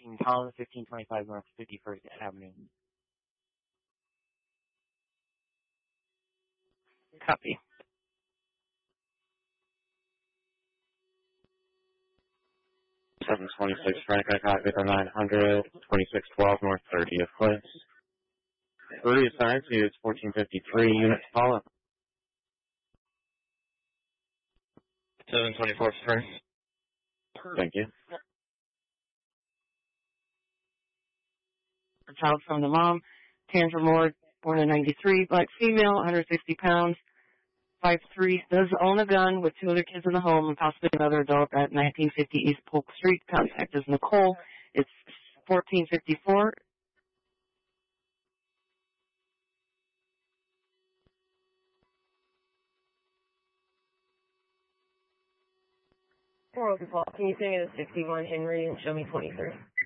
14 Collins, 1525 North 51st Avenue. Copy. 726 Frank, I copy the 900, 2612 North 30th Place. 3 assigned to you, it's 1453, units follow. 724 Frank. Thank you. A child from the mom, Tandra Moore, born in 93, black female, 160 pounds, 5'3", does own a gun with 2 other kids in the home and possibly another adult at 1950 East Polk Street. Contact is Nicole. It's 1454. Can you send me the 61 Henry and show me 23?